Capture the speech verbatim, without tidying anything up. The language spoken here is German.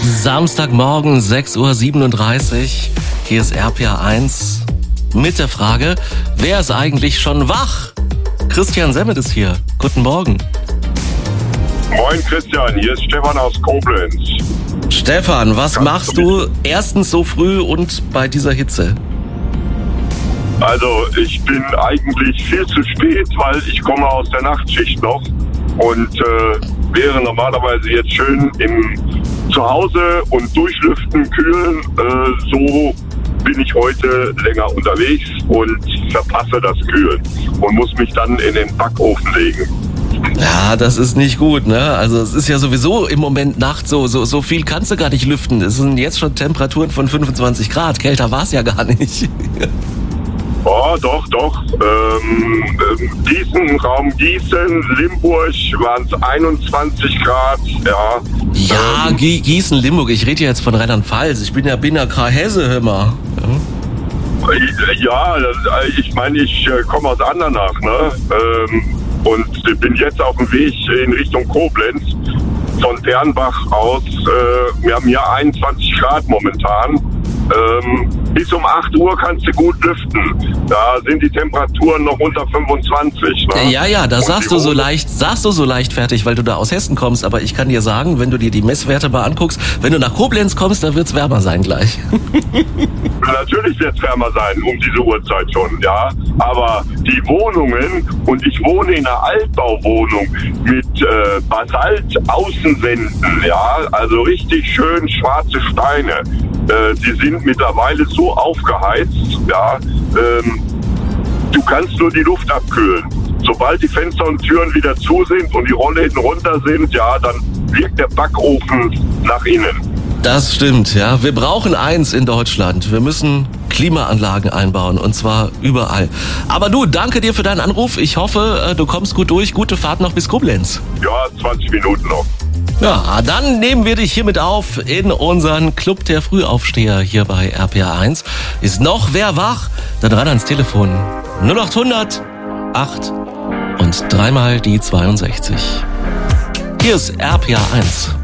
Samstagmorgen, sechs Uhr siebenunddreißig. Hier ist R P R eins mit der Frage, wer ist eigentlich schon wach? Christian Semmet ist hier. Guten Morgen. Moin Christian, hier ist Stefan aus Koblenz. Stefan, was Kannst machst du du erstens so früh und bei dieser Hitze? Also ich bin eigentlich viel zu spät, weil ich komme aus der Nachtschicht noch und äh, wäre normalerweise jetzt schön im Zuhause und durchlüften, kühlen. Äh, so bin ich heute länger unterwegs und verpasse das Kühlen und muss mich dann in den Backofen legen. Ja, das ist nicht gut, ne? Also es ist ja sowieso im Moment Nacht so, so, so viel kannst du gar nicht lüften. Es sind jetzt schon Temperaturen von fünfundzwanzig Grad. Kälter war es ja gar nicht. Oh, doch, doch. Ähm, ähm, Gießen, Raum Gießen, Limburg waren es einundzwanzig Grad, ja. Ja, ähm, Gie- Gießen, Limburg. Ich rede ja jetzt von Rheinland-Pfalz. Ich bin ja, bin ja Hesse, hör mal. Ja, das, ich meine, ich äh, komme aus Andernach, ne? Ähm, und bin jetzt auf dem Weg in Richtung Koblenz. Von Dernbach aus, äh, wir haben hier einundzwanzig Grad momentan. Ähm, bis um acht Uhr kannst du gut lüften. Da sind die Temperaturen noch unter fünfundzwanzig. Ne? Ja, ja, da Und sagst die du so Hoch- leicht, sagst du so leichtfertig, weil du da aus Hessen kommst. Aber ich kann dir sagen, wenn du dir die Messwerte mal anguckst, wenn du nach Koblenz kommst, da wird's wärmer sein gleich. Natürlich wird es wärmer sein um diese Uhrzeit schon, ja. Aber die Wohnungen, und ich wohne in einer Altbauwohnung mit äh, Basalt-Außenwänden, ja, also richtig schön schwarze Steine. Äh, die sind mittlerweile so aufgeheizt, ja. Ähm, du kannst nur die Luft abkühlen. Sobald die Fenster und Türen wieder zu sind und die Rollläden runter sind, ja, dann wirkt der Backofen nach innen. Das stimmt, ja. Wir brauchen eins in Deutschland. Wir müssen Klimaanlagen einbauen und zwar überall. Aber du, danke dir für deinen Anruf. Ich hoffe, du kommst gut durch. Gute Fahrt noch bis Koblenz. Ja, zwanzig Minuten noch. Ja, dann nehmen wir dich hiermit auf in unseren Club der Frühaufsteher hier bei R P R eins. Ist noch wer wach? Dann ran ans Telefon. null acht hundert acht und dreimal die zweiundsechzig. Hier ist R P R eins.